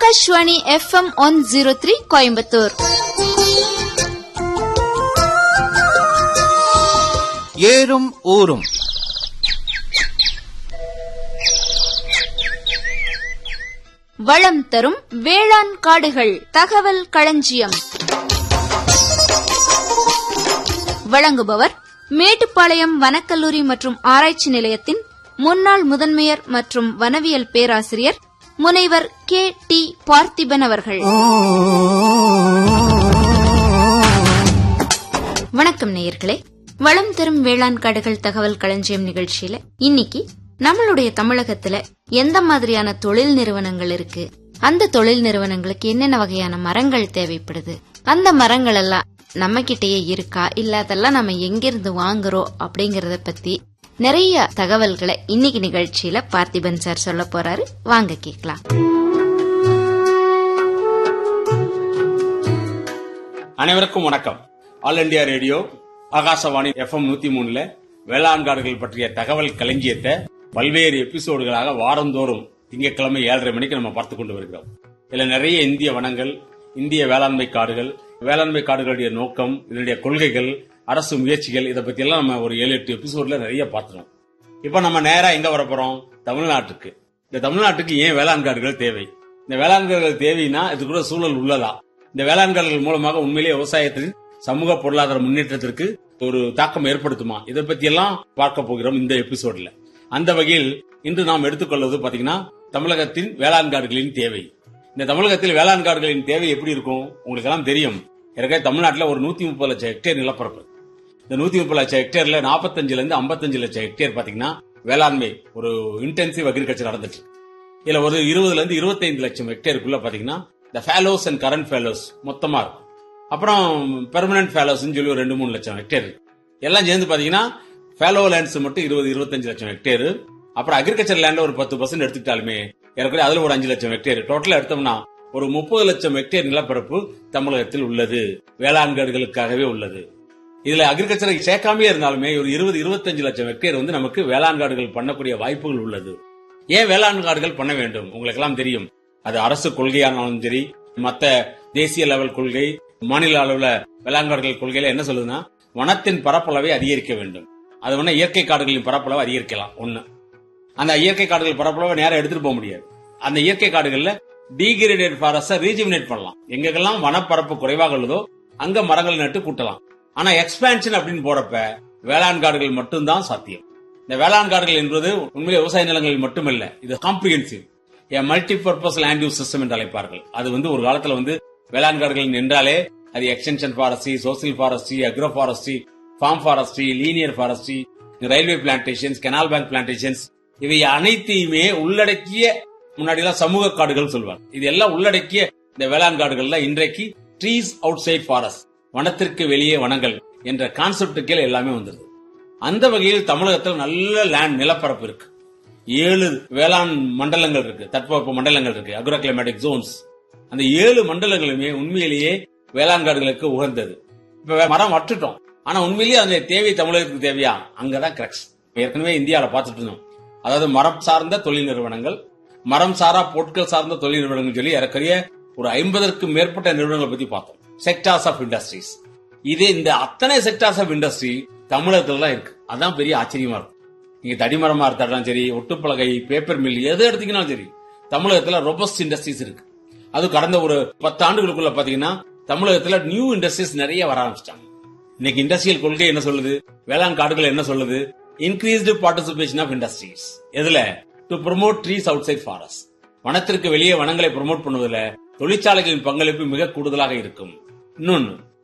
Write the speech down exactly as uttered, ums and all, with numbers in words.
Akashvani F M one zero three Coimbatore. ஏறும் ஊரும் வளம் தரும் வேளாண் காடுகள் தகவல் களஞ்சியம். வழங்குபவர் மேட்டுப்பாளையம் வனக்கல்லூரி மற்றும் ஆராய்ச்சி நிலையத்தின் முன்னாள் முதன்மையர் மற்றும் வனவியல் பேராசிரியர் முனைவர் கே டி பார்த்திபன் அவர்கள். வணக்கம் நேயர்களே. வளம் தரும் வேளாண் காடுகள் தகவல் களஞ்சியம் நிகழ்ச்சியில இன்னைக்கு நம்மளுடைய தமிழகத்துல எந்த மாதிரியான தொழில் நிறுவனங்கள் இருக்கு, அந்த தொழில் நிறுவனங்களுக்கு என்னென்ன வகையான மரங்கள் தேவைப்படுது, அந்த மரங்கள் எல்லாம் நம்ம கிட்டயே இருக்கா இல்ல அதெல்லாம் நம்ம எங்கிருந்து வாங்குறோம் அப்படிங்கறத பத்தி நிறைய தகவல்களை இன்னைக்கு நிகழ்ச்சியில பார்த்திபன் சார் சொல்ல போறாரு. வாங்க கேட்கலாம். அனைவருக்கும் வணக்கம். All India radio Akashvani F M நூத்தி மூணுல வேளாண் காடுகள் பற்றிய தகவல் களஞ்சியத்தை பல்வேறு எபிசோடுகளாக வாரந்தோறும் திங்கட்கிழமை ஏழரை மணிக்கு நம்ம பார்த்து கொண்டு வருகிறோம். இதுல நிறைய இந்திய வனங்கள், இந்திய வேளாண்மை காடுகள், வேளாண்மை காடுகளுடைய நோக்கம், இதனுடைய கொள்கைகள், அரசு முயற்சிகள், இதை பத்தி எல்லாம் நம்ம ஒரு ஏழு எட்டு எபிசோட்ல நிறைய பார்த்துறோம். இப்ப நம்ம நேரா எங்க வர போறோம்? தமிழ்நாட்டுக்கு. இந்த தமிழ்நாட்டுக்கு ஏன் வேளாண் காடுகள் தேவை? இந்த வேளாண் காடுகள் தேவைன்னா இதுக்கு கூட சூழல் உள்ளதா? இந்த வேளாண் காடுகள் மூலமாக உண்மையிலேயே விவசாயத்தின் சமூக பொருளாதார முன்னேற்றத்திற்கு ஒரு தாக்கம் ஏற்படுத்துமா? இதை பத்தி எல்லாம் பார்க்க போகிறோம் இந்த எபிசோட்ல. அந்த வகையில் இன்று நாம் எடுத்துக்கொள்வது பாத்தீங்கன்னா தமிழகத்தின் வேளாண் காடுகளின் தேவை. இந்த தமிழகத்தில் வேளாண் காடுகளின் தேவை எப்படி இருக்கும் உங்களுக்கு எல்லாம் தெரியும். ஏற்கனவே தமிழ்நாட்டில் ஒரு நூத்தி முப்பது லட்சம் ஹெக்டேர் நிலப்பரப்பு. இந்த நூத்தி முப்பது லட்சம் ஹெக்டேர்ல நாற்பத்தஞ்சுல இருந்து ஐம்பத்தஞ்சு லட்சம் ஹெக்டேர் பாத்தீங்கன்னா வேளாண்மை ஒரு இன்டென்சிவ் அக்ரிகல்ச்சர் நடந்துட்டு. இதுல ஒரு இருபதுல இருந்து இருபத்தைந்து லட்சம் ஹெக்டேருக்குள்ள பாத்தீங்கன்னா இந்த ஃபேலோஸ் அண்ட் கரண்ட் ஃபேலோஸ் மொத்தமா இருக்கும். அப்புறம் பெர்மனன்ட் ஃபேலோஸ் சொல்லி ஒரு ரெண்டு மூணு லட்சம் ஹெக்டேர் எல்லாம் சேர்ந்து பாத்தீங்கன்னா ஃபேலோ லேண்ட்ஸ் மட்டும் இருபது இருபத்தஞ்சு லட்சம் ஹெக்டேர். அப்புறம் அக்ரிகல்ச்சர் லேண்ட் ஒரு பத்து பர்சன்ட் எடுத்துக்கிட்டாலுமே ஏற்கனவே அதுல ஒரு அஞ்சு லட்சம் ஹெக்டேர் டோட்டலா எடுத்தோம்னா ஒரு முப்பது லட்சம் ஹெக்டேர் நிலப்பரப்பு தமிழகத்தில் உள்ளது, வேளாண் காடுகளுக்காகவே உள்ளது. இதுல அக்ரிகல்ச்சரை சேர்க்காமே இருந்தாலுமே ஒரு இருபது இருபத்தஞ்சு லட்சம் ஹெக்டேர் வந்து நமக்கு வேளாண் காடுகள் பண்ணக்கூடிய வாய்ப்புகள் உள்ளது. ஏன் வேளாண் காடுகள் பண்ண வேண்டும் உங்களுக்கு எல்லாம் தெரியும். அது அரசு கொள்கையானாலும் சரி, மத்த தேசிய லெவல் கொள்கை, மாநில அளவுல வேளாண் காடுகள் கொள்கையில என்ன சொல்லுதுன்னா வனத்தின் பரப்பளவை அதிகரிக்க வேண்டும். அது வேணா இயற்கை காடுகளின் பரப்பளவை அதிகரிக்கலாம். ஒண்ணு, அந்த இயற்கை காடுகள் பரப்பளவை நேரம் எடுத்துட்டு போக முடியாது. அந்த இயற்கை காடுகள்ல டீகிரேடட் ஃபாரஸ்ட ரீஜுமினேட் பண்ணலாம். எங்கெல்லாம் வனப்பரப்பு குறைவாக உள்ளதோ அங்க மரங்கள் நட்டு கூட்டலாம். ஆனா எக்ஸ்பான்ஷன் அப்படின்னு போறப்ப வேளாண் காடுகள் மட்டும்தான் சாத்தியம். இந்த வேளாண் காடுகள் என்பது உண்மையிலே விவசாய நிலங்களில் மட்டுமல்ல, இது comprehensive multi purpose land use system என்று அழைப்பார்கள். அது வந்து ஒரு காலத்துல வந்து வேளாண் காடுகள் என்றாலே அது extension forestry, social forestry, agro forestry, form forestry, linear forestry, railway plantations, canal bank plantations, இவை அனைத்தையுமே உள்ளடக்கிய முன்னாடி எல்லாம் சமூக காடுகள் சொல்வாங்க. இது எல்லாம் உள்ளடக்கிய இந்த வேளாண் காடுகள்ல இன்றைக்கு ட்ரீஸ் அவுட் சைட் ஃபாரஸ்ட், வனத்திற்கு வெளியே வனங்கள் என்ற கான்செப்ட் கீழே எல்லாமே வந்தது. அந்த வகையில் தமிழகத்தில் நல்ல லேண்ட் நிலப்பரப்பு இருக்கு. ஏழு வேளாண் மண்டலங்கள் இருக்கு, தட்பவெப்ப மண்டலங்கள் இருக்கு, அக்ரோ கிளைமேட்டிக் ஜோன்ஸ். அந்த ஏழு மண்டலங்களுமே உண்மையிலேயே வேளாண் காடுகளுக்கு உகந்தது. இப்ப மரம் வட்டுட்டோம், ஆனா உண்மையிலேயே அந்த தேவை தமிழகத்துக்கு தேவையா? அங்கதான் கிரக்ஸ். ஏற்கனவே இந்தியாவில பார்த்துட்டு இருந்தோம். அதாவது மரம் சார்ந்த தொழில் நிறுவனங்கள், மரம் சாரா பொருட்கள் சார்ந்த தொழில் நிறுவனங்கள் சொல்லி இறக்கறிய ஒரு ஐம்பதற்கும் மேற்பட்ட நிறுவனங்களை பத்தி பார்த்தோம். Sectors of industries. இது இந்த அத்தனை செக்டார்ஸ் ஆஃப் இண்டஸ்ட்ரி தமிழகத்துல தான் இருக்கு. அதான் பெரிய ஆச்சரியமா இருக்கும். நீங்க தடிமரமா இருந்தாலும் சரி, ஒட்டுப்பலகை, பேப்பர் மில், எது எடுத்தீங்கன்னாலும் சரி, தமிழகத்துல ரொபஸ்ட் இண்டஸ்ட்ரீஸ் இருக்கு. அது கடந்த ஒரு பத்து ஆண்டுகளுக்குள்ள பாத்தீங்கன்னா தமிழகத்துல நியூ இண்டஸ்ட்ரீஸ் நிறைய வர ஆரம்பிச்சிட்டாங்க. இன்னைக்கு இண்டஸ்ட்ரியல் கொள்கை என்ன சொல்லுது, வேளாண் காடுகள் என்ன சொல்லுது? Increased participation of industries. எதுல? To promote trees out side forest. வனத்திற்கு வெளியே வனங்களை ப்ரோமோட் பண்ணுவதில் தொழிற்சாலைகளின் பங்களிப்பு மிக கூடுதலாக இருக்கும். இன்னொன்னு,